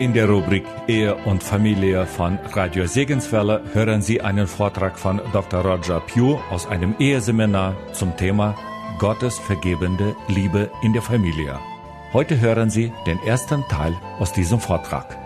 In der Rubrik Ehe und Familie von Radio Segenswelle hören Sie einen Vortrag von Dr. Roger Pugh aus einem Eheseminar zum Thema Gottes vergebende Liebe in der Familie. Heute hören Sie den ersten Teil aus diesem Vortrag.